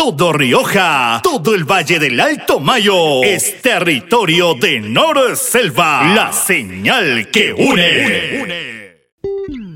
todo Rioja, todo el Valle del Alto Mayo es territorio de Norselva, la señal que une.